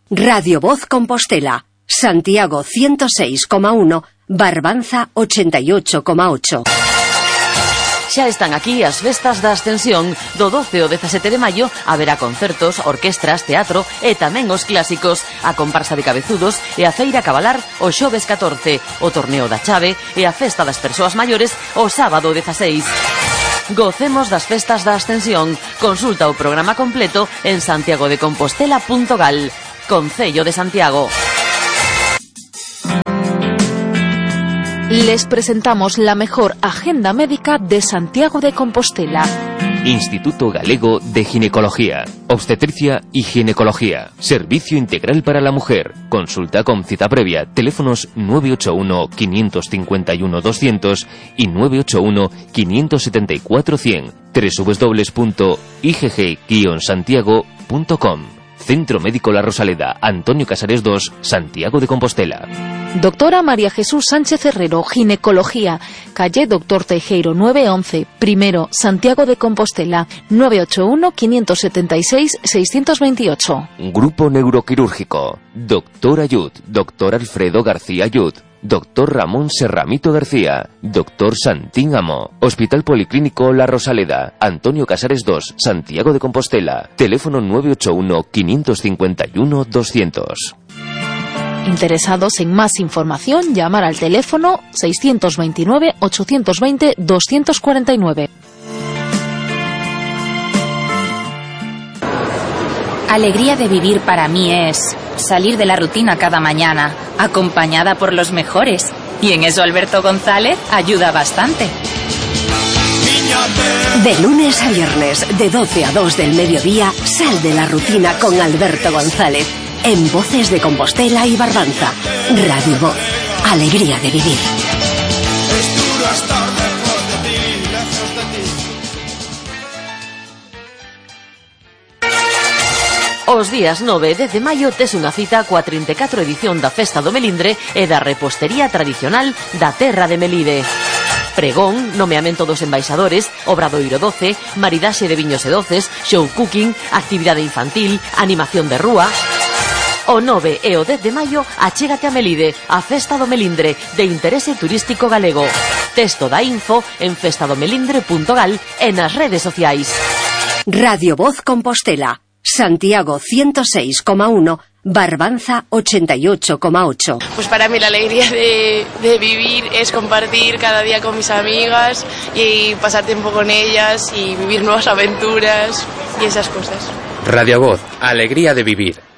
Radio Voz Compostela, Santiago 106,1, Barbanza 88,8. Xa están aquí as festas da Ascensión. Do 12 ao 17 de maio haberá concertos, orquestras, teatro e tamén os clásicos, a comparsa de cabezudos e a feira cabalar o xoves 14, o torneo da chave e a festa das persoas maiores o sábado 16. Gocemos das festas da Ascensión. Consulta o programa completo en santiagodecompostela.gal. Concello de Santiago. Les presentamos la mejor agenda médica de Santiago de Compostela. Instituto Galego de Ginecología, Obstetricia y Ginecología. Servicio integral para la mujer. Consulta con cita previa. Teléfonos 981 551 200 y 981 574 100. www.igg-santiago.com. Centro Médico La Rosaleda, Antonio Casares 2, Santiago de Compostela. Doctora María Jesús Sánchez Herrero, Ginecología, calle Doctor Teijeiro 911, primero, Santiago de Compostela, 981-576-628. Grupo Neuroquirúrgico, Doctor Ayud, Doctor Alfredo García Ayud, Doctor Ramón Serramito García, Doctor Santín Amo, Hospital Policlínico La Rosaleda, Antonio Casares 2, Santiago de Compostela, teléfono 981-551-200. Interesados en más información, llamar al teléfono 629-820-249. Alegría de vivir para mí es salir de la rutina cada mañana, acompañada por los mejores. Y en eso Alberto González ayuda bastante. De lunes a viernes, de 12 a 2 del mediodía, sal de la rutina con Alberto González. En Voces de Compostela y Barbanza. Radio Voz. Alegría de vivir. Os días 9 e 10 de maio tes unha cita coa 34 edición da Festa do Melindre e da repostería tradicional da terra de Melide. Pregón, nomeamento dos embaixadores, obradoiro 12, maridaxe de viños e doces, show cooking, actividade infantil, animación de rúa. O 9 e o 10 de maio achégate a Melide, a Festa do Melindre, de interese turístico galego. Texto da info en festadomelindre.gal e nas redes sociais. Radio Voz Compostela, Santiago 106,1, Barbanza 88,8. Pues para mí la alegría de vivir es compartir cada día con mis amigas y pasar tiempo con ellas y vivir nuevas aventuras y esas cosas. Radio Voz, alegría de vivir.